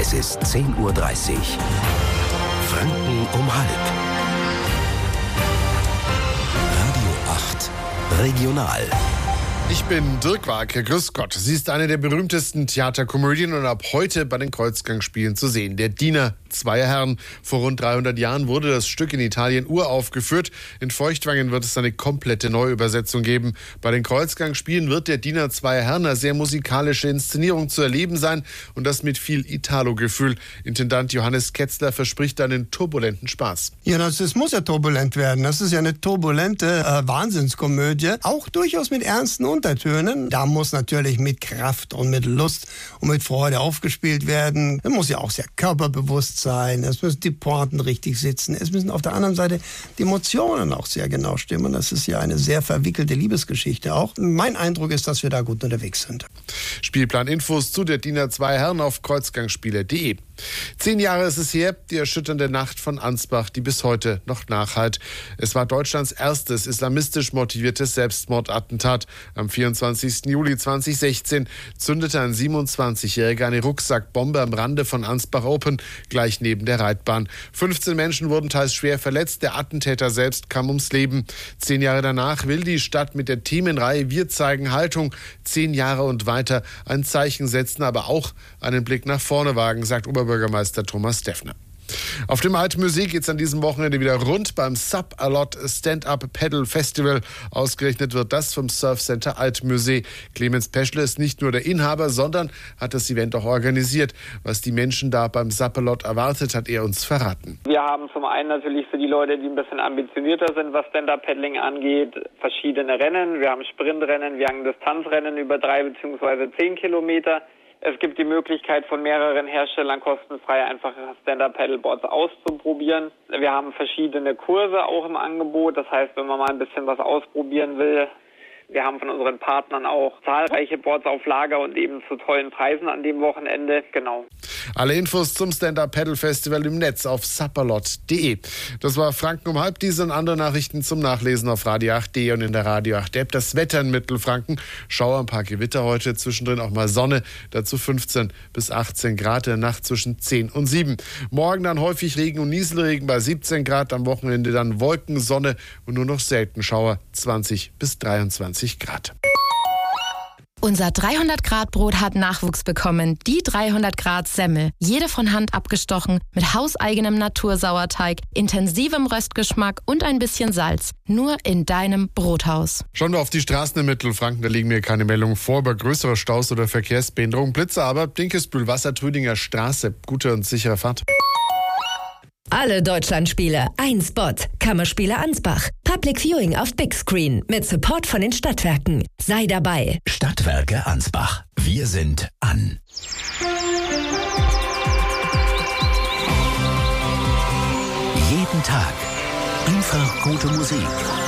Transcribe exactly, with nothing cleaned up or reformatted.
Es ist zehn Uhr dreißig. Franken um halb. Radio acht Regional. Ich bin Dirk Warke, grüß Gott. Sie ist eine der berühmtesten Theaterkomödien und ab heute bei den Kreuzgangsspielen zu sehen. Der Diener zweier Herren. Vor rund dreihundert Jahren wurde das Stück in Italien uraufgeführt. In Feuchtwangen wird es eine komplette Neuübersetzung geben. Bei den Kreuzgangsspielen wird der Diener zweier Herren eine sehr musikalische Inszenierung zu erleben sein und das mit viel Italo-Gefühl. Intendant Johannes Ketzler verspricht einen turbulenten Spaß. Ja, das, das muss ja turbulent werden. Das ist ja eine turbulente äh, Wahnsinnskomödie. Auch durchaus mit ernsten Untertönen. Da muss natürlich mit Kraft und mit Lust und mit Freude aufgespielt werden. Es muss ja auch sehr körperbewusst sein. Es müssen die Pointen richtig sitzen. Es müssen auf der anderen Seite die Emotionen auch sehr genau stimmen. Das ist ja eine sehr verwickelte Liebesgeschichte auch. Mein Eindruck ist, dass wir da gut unterwegs sind. Spielplan-Infos zu der Diener zwei Herren auf kreuzgangsspiele punkt de. Zehn Jahre ist es her, die erschütternde Nacht von Ansbach, die bis heute noch nachhallt. Es war Deutschlands erstes islamistisch motiviertes Selbstmordattentat. Am vierundzwanzigsten Juli zweitausendsechzehn zündete ein siebenundzwanzigjähriger eine Rucksackbombe am Rande von Ansbach Open, gleich neben der Reitbahn. fünfzehn Menschen wurden teils schwer verletzt, der Attentäter selbst kam ums Leben. Zehn Jahre danach will die Stadt mit der Themenreihe Wir zeigen Haltung zehn Jahre und weiter ein Zeichen setzen, aber auch einen Blick nach vorne wagen, sagt Oberbürgermeister Thomas Deffner. Auf dem Altmusee geht es an diesem Wochenende wieder rund beim Sub-A-Lot Stand-Up Paddle Festival. Ausgerechnet wird das vom Surfcenter Altmusee. Clemens Peschle ist nicht nur der Inhaber, sondern hat das Event auch organisiert. Was die Menschen da beim Sub-A-Lot erwartet, hat er uns verraten. Wir haben zum einen natürlich für die Leute, die ein bisschen ambitionierter sind, was Stand-Up-Paddling angeht, verschiedene Rennen. Wir haben Sprintrennen, wir haben Distanzrennen über drei bzw. zehn Kilometer. Es gibt die Möglichkeit, von mehreren Herstellern kostenfrei einfache Stand-Up-Paddleboards auszuprobieren. Wir haben verschiedene Kurse auch im Angebot. Das heißt, wenn man mal ein bisschen was ausprobieren will, wir haben von unseren Partnern auch zahlreiche Boards auf Lager und eben zu tollen Preisen an dem Wochenende. Genau. Alle Infos zum Stand-Up-Paddle-Festival im Netz auf sapperlot punkt de. Das war Franken um halb. Diese und andere Nachrichten zum Nachlesen auf radio acht punkt de und in der Radio acht App. Das Wetter in Mittelfranken. Schauer, ein paar Gewitter heute, zwischendrin auch mal Sonne. Dazu fünfzehn bis achtzehn Grad, in der Nacht zwischen zehn und sieben. Morgen dann häufig Regen und Nieselregen bei siebzehn Grad. Am Wochenende dann Wolken, Sonne und nur noch selten Schauer, zwanzig bis dreiundzwanzig Grad. Unser dreihundert Grad Brot hat Nachwuchs bekommen. Die dreihundert Grad Semmel. Jede von Hand abgestochen, mit hauseigenem Natursauerteig, intensivem Röstgeschmack und ein bisschen Salz. Nur in deinem Brothaus. Schauen wir auf die Straßen in Mittelfranken. Da liegen mir keine Meldungen vor über größere Staus oder Verkehrsbehinderung. Blitze aber, Dinkelsbühl, Wassertrüdinger Straße. Gute und sichere Fahrt. Alle Deutschlandspiele, ein Spot. Kammerspiele Ansbach. Public Viewing auf Big Screen mit Support von den Stadtwerken. Sei dabei. Stadtwerke Ansbach. Wir sind an. Jeden Tag einfach gute Musik.